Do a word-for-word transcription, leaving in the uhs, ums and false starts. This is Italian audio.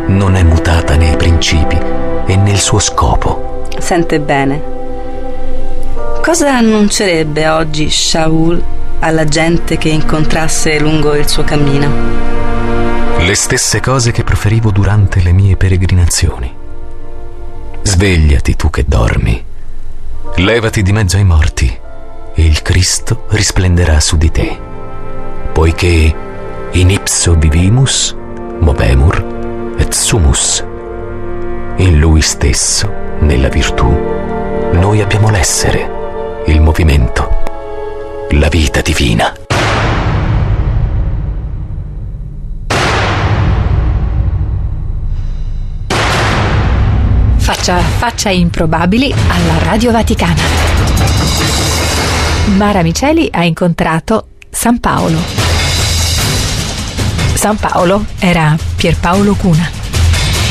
non è mutata nei principi e nel suo scopo. Sente bene. Cosa annuncerebbe oggi Shaul alla gente che incontrasse lungo il suo cammino? Le stesse cose che proferivo durante le mie peregrinazioni. Svegliati tu che dormi, levati di mezzo ai morti e il Cristo risplenderà su di te, poiché in ipso vivimus movemur et sumus. In Lui stesso, nella virtù, noi abbiamo l'essere, il movimento, la vita divina. Faccia, faccia improbabili alla Radio Vaticana. Mara Miceli ha incontrato San Paolo. San Paolo era Pierpaolo Cuna.